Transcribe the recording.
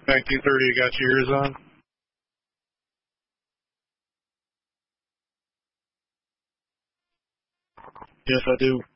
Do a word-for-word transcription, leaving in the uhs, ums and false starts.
nineteen thirty, you got your ears on? Yes, I do.